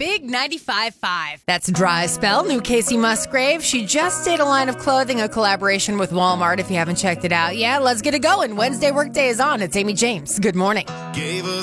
Big 95.5. That's Dry Spell, new Casey Musgrave. She just did a line of clothing, a collaboration with Walmart. If you haven't checked it out yet, let's get it going. Wednesday workday is on. It's Amy James. Good morning. Gave her